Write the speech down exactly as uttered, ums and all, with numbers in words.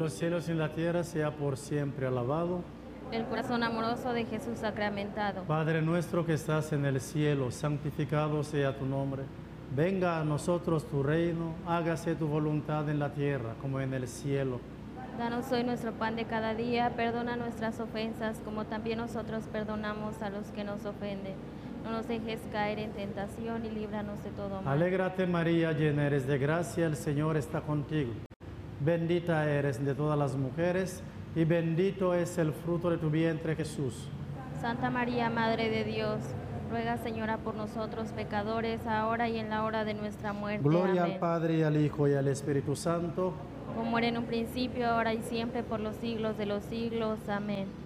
los cielos y en la tierra sea por siempre alabado. El corazón amoroso de Jesús sacramentado. Padre nuestro que estás en el cielo, santificado sea tu nombre. Venga a nosotros tu reino, hágase tu voluntad en la tierra como en el cielo. Danos hoy nuestro pan de cada día, perdona nuestras ofensas como también nosotros perdonamos a los que nos ofenden. No nos dejes caer en tentación y líbranos de todo mal. Alégrate María, llena eres de gracia, el Señor está contigo. Bendita eres de todas las mujeres y bendito es el fruto de tu vientre Jesús. Santa María, Madre de Dios, ruega Señora por nosotros pecadores, ahora y en la hora de nuestra muerte. Gloria Amén. al Padre y al Hijo y al Espíritu Santo. Como era en un principio, ahora y siempre, por los siglos de los siglos. Amén.